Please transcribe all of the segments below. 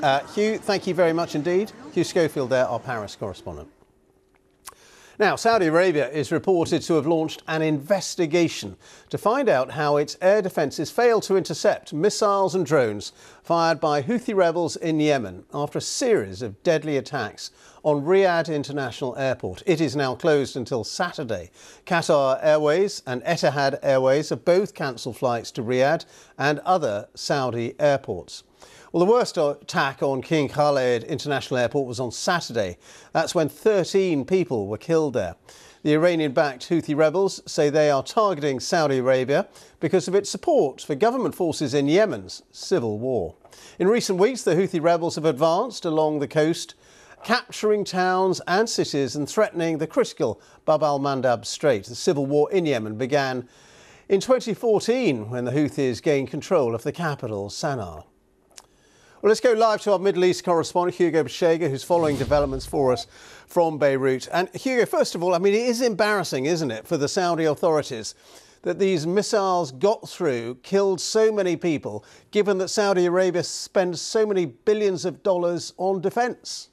Hugh, thank you very much indeed. Hugh Schofield there, our Paris correspondent. Now, Saudi Arabia is reported to have launched an investigation to find out how its air defences failed to intercept missiles and drones fired by Houthi rebels in Yemen after a series of deadly attacks on Riyadh International Airport. It is now closed until Saturday. Qatar Airways and Etihad Airways have both cancelled flights to Riyadh and other Saudi airports. Well, the worst attack on King Khaled International Airport was on Saturday. That's when 13 people were killed there. The Iranian-backed Houthi rebels say they are targeting Saudi Arabia because of its support for government forces in Yemen's civil war. In recent weeks, the Houthi rebels have advanced along the coast, capturing towns and cities and threatening the critical Bab al-Mandab Strait. The civil war in Yemen began in 2014 when the Houthis gained control of the capital, Sana'a. Well, let's go live to our Middle East correspondent, Hugo Bashega, who's following developments for us from Beirut. And Hugo, first of all, I mean, it is embarrassing, isn't it, for the Saudi authorities that these missiles got through, killed so many people, given that Saudi Arabia spends so many billions of dollars on defence?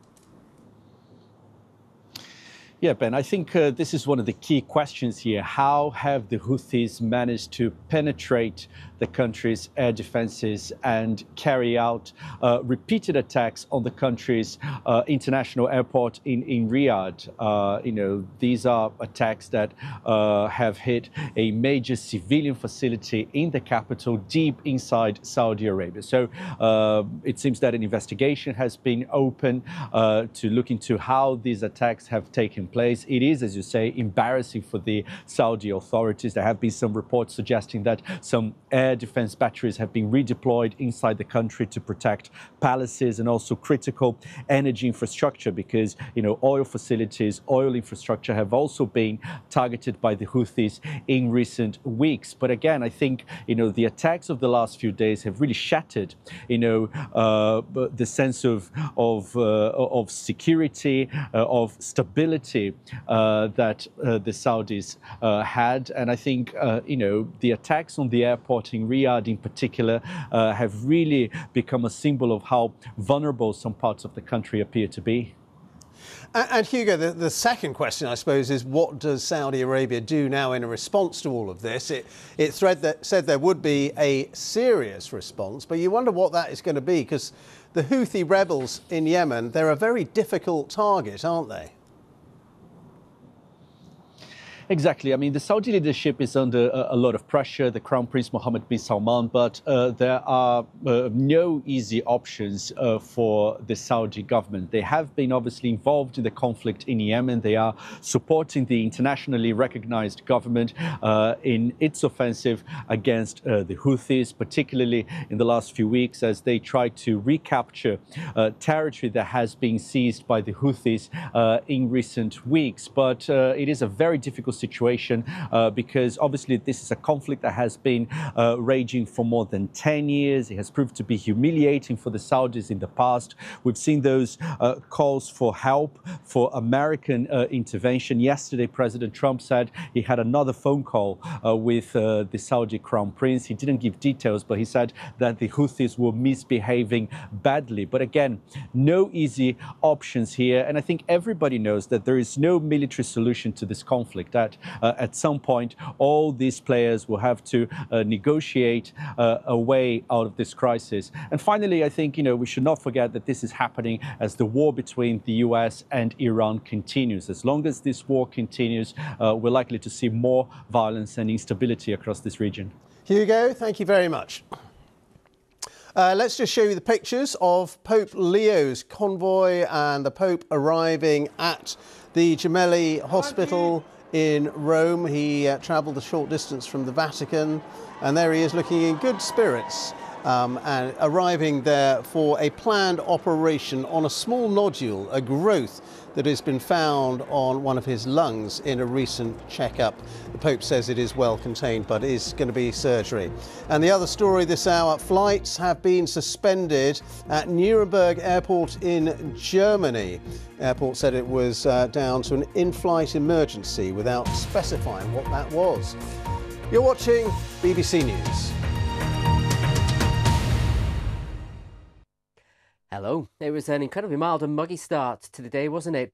Yeah, Ben, I think this is one of the key questions here. How have the Houthis managed to penetrate the country's air defenses and carry out repeated attacks on the country's international airport in Riyadh? These are attacks that have hit a major civilian facility in the capital, deep inside Saudi Arabia. So it seems that an investigation has been opened to look into how these attacks have taken place. It is, as you say, embarrassing for the Saudi authorities. There have been some reports suggesting that some air defense batteries have been redeployed inside the country to protect palaces and also critical energy infrastructure, because oil facilities, oil infrastructure have also been targeted by the Houthis in recent weeks. But again, I think the attacks of the last few days have really shattered the sense of security, of stability that the Saudis had. And I think the attacks on the airport in Riyadh in particular have really become a symbol of how vulnerable some parts of the country appear to be. And Hugo, the second question, I suppose, is what does Saudi Arabia do now in a response to all of this? It said there would be a serious response, but you wonder what that is going to be, because the Houthi rebels in Yemen, they're a very difficult target, aren't they? Exactly. I mean, the Saudi leadership is under a lot of pressure, the Crown Prince Mohammed bin Salman, but there are no easy options for the Saudi government. They have been obviously involved in the conflict in Yemen. They are supporting the internationally recognized government in its offensive against the Houthis, particularly in the last few weeks as they try to recapture territory that has been seized by the Houthis in recent weeks. But it is a very difficult situation because obviously this is a conflict that has been raging for more than 10 years. It has proved to be humiliating for the Saudis in the past. We've seen those calls for help, for American intervention. Yesterday, President Trump said he had another phone call with the Saudi Crown Prince. He didn't give details, but he said that the Houthis were misbehaving badly. But again, no easy options here. And I think everybody knows that there is no military solution to this conflict, that at some point, all these players will have to negotiate a way out of this crisis. And finally, I think, we should not forget that this is happening as the war between the US and Iran continues. As long as this war continues, we're likely to see more violence and instability across this region. Hugo, thank you very much. Let's just show you the pictures of Pope Leo's convoy and the Pope arriving at the Gemelli Hospital in Rome. He travelled a short distance from the Vatican, and there he is looking in good spirits and arriving there for a planned operation on a small nodule, a growth that has been found on one of his lungs in a recent checkup. The Pope says it is well contained, but is going to be surgery. And the other story this hour, flights have been suspended at Nuremberg Airport in Germany. Airport said it was down to an in-flight emergency without specifying what that was. You're watching BBC News. Hello. It was an incredibly mild and muggy start to the day, wasn't it?